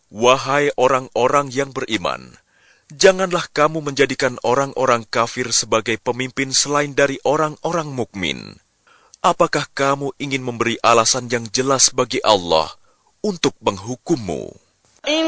Wahai orang-orang yang beriman, janganlah kamu menjadikan orang-orang kafir sebagai pemimpin selain dari orang-orang mukmin. Apakah kamu ingin memberi alasan yang jelas bagi Allah untuk menghukummu?